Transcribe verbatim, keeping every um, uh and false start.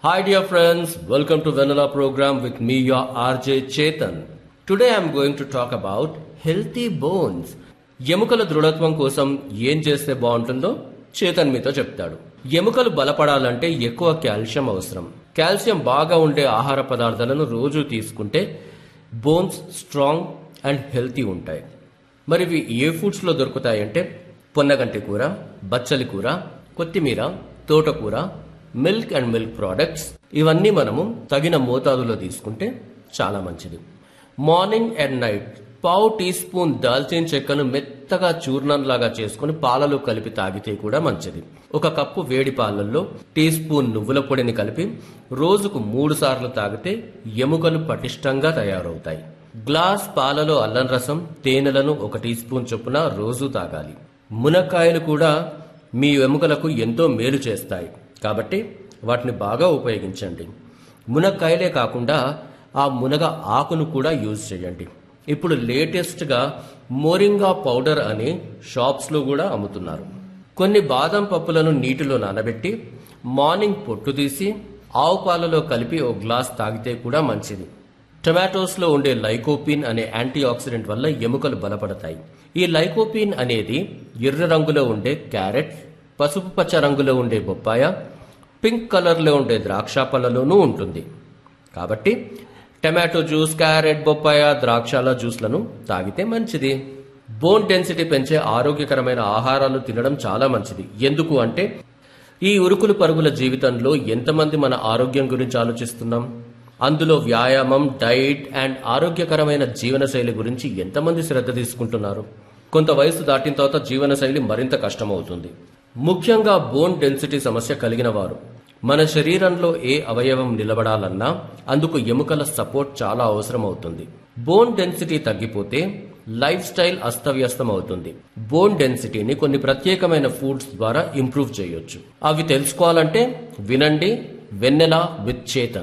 Hi dear friends, welcome to Vanilla program with me your R J Chetan. Today I am going to talk about healthy bones. ఎముకల దృఢత్వం కోసం ఏం చేస్తే బాగుంటుందో చేతన్ మీతో చెప్తాడు. ఎముకలు బలపడాలంటే ఎక్కువ కాల్షియం అవసరం. కాల్షియం బాగా ఉండే ఆహార పదార్థాలను రోజు తీసుకుంటే బోన్స్ స్ట్రాంగ్ అండ్ హెల్తీ ఉంటాయి. మరి ఇవి ఏ ఫుడ్స్ లో దొరుకుతాయంటే పొన్నగంటి కూర, బచ్చలి కూర, కొత్తిమీర, తోటకూర, మిల్క్ అండ్ మిల్క్ ప్రోడక్ట్స్ ఇవన్నీ మనము తగిన మోతాదులో తీసుకుంటే చాలా మంచిది. మార్నింగ్ అండ్ నైట్ పావు టీ స్పూన్ దాల్చిన చెక్కను మెత్తగా చూర్ణంలాగా చేసుకుని పాలలో కలిపి తాగితే కూడా మంచిది. ఒక కప్పు వేడి పాలల్లో టీ స్పూన్ నువ్వుల పొడిని కలిపి రోజుకు మూడు సార్లు తాగితే ఎముకలు పటిష్టంగా తయారవుతాయి. గ్లాస్ పాలలో అల్లం రసం, తేనెలను ఒక టీ స్పూన్ చొప్పున రోజు తాగాలి. మునక్కాయలు కూడా మీ ఎముకలకు ఎంతో మేలు చేస్తాయి కాబట్టి వాటిని బాగా ఉపయోగించండి. మునక్కాయలే కాకుండా ఆ మునగ ఆకును కూడా యూజ్ చేయండి. ఇప్పుడు లేటెస్ట్గా మోరింగా పౌడర్ అని షాప్స్లో కూడా అమ్ముతున్నారు. కొన్ని బాదం పప్పులను నీటిలో నానబెట్టి మార్నింగ్ పొట్టు తీసి ఆవు పాలలో కలిపి ఓ గ్లాస్ తాగితే కూడా మంచిది. టొమాటోస్లో ఉండే లైకోపిన్ అనే యాంటీ ఆక్సిడెంట్ వల్ల ఎముకలు బలపడతాయి. ఈ లైకోపిన్ అనేది ఎర్ర రంగులో ఉండే క్యారెట్, పసుపు పచ్చ రంగులో ఉండే బొప్పాయ, పింక్ కలర్లో ఉండే ద్రాక్ష పళ్ళలోనూ ఉంటుంది. కాబట్టి టమాటో జ్యూస్, క్యారెట్, బొప్పాయ, ద్రాక్షల జ్యూస్లను తాగితే మంచిది. బోన్ డెన్సిటీ పెంచే ఆరోగ్యకరమైన ఆహారాలు తినడం చాలా మంచిది. ఎందుకు అంటే ఈ ఉరుకులు పరుగుల జీవితంలో ఎంతమంది మన ఆరోగ్యం గురించి ఆలోచిస్తున్నాం? అందులో వ్యాయామం, డైట్ అండ్ ఆరోగ్యకరమైన జీవనశైలి గురించి ఎంతమంది శ్రద్ధ తీసుకుంటున్నారు? కొంత వయసు దాటిన తర్వాత జీవనశైలి మరింత కష్టమవుతుంది. ముఖ్యంగా బోన్ డెన్సిటీ సమస్య కలిగిన వారు. మన శరీరంలో ఏ అవయవం నిలబడాలన్నా అందుకు ఎముకల సపోర్ట్ చాలా అవసరం అవుతుంది. బోన్ డెన్సిటీ తగ్గిపోతే లైఫ్ స్టైల్ అస్తవ్యస్తం అవుతుంది. బోన్ డెన్సిటీని కొన్ని ప్రత్యేకమైన ఫుడ్స్ ద్వారా ఇంప్రూవ్ చేయొచ్చు. అవి తెలుసుకోవాలంటే వినండి వెన్నెల విత్ చేతన్.